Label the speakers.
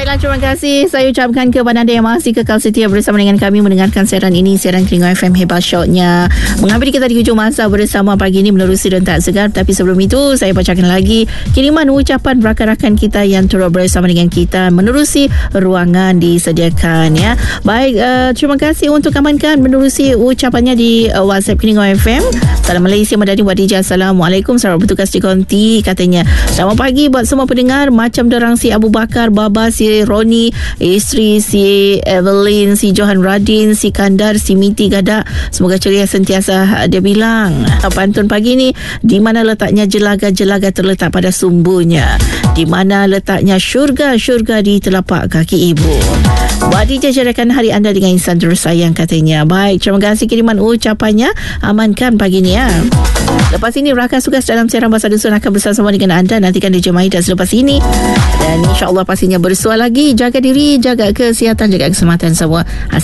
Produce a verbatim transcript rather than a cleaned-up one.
Speaker 1: Baiklah, terima kasih saya ucapkan kepada anda yang masih kekal setia bersama dengan kami mendengarkan siaran ini, siaran Telinga F M Hebat Shotnya menghampiri kita di hujung masa bersama pagi ini menerusi Rentak Segar. Tapi sebelum itu saya bacakan lagi kiriman ucapan rakan-rakan kita yang turut bersama dengan kita menerusi ruangan disediakan ya. Baik, uh, terima kasih untuk amankan menerusi ucapannya di uh, WhatsApp Telinga F M. Salam Malaysia Madani buat D J. Assalamualaikum, selamat bertugas di konti katanya. Selamat pagi buat semua pendengar, macam dorang si Abu Bakar, Baba, si Roni, isteri si Evelyn, si Johan Radin, si Kandar, si Miti Gadak, semoga ceria sentiasa. Dia bilang pantun pagi ni, di mana letaknya jelaga-jelaga terletak pada sumbunya, di mana letaknya syurga-syurga di telapak kaki ibu. Buat D J, jadikan hari anda dengan insan tersayang katanya. Baik, terima kasih kiriman ucapannya, amankan pagi ni ya. Lepas ini Rakan Sukas dalam siaran Bahasa Dusun akan bersama dengan anda. Nantikan D J Maida selepas ini. Dan insyaAllah pastinya bersua lagi. Jaga diri, jaga kesihatan, jaga keselamatan semua.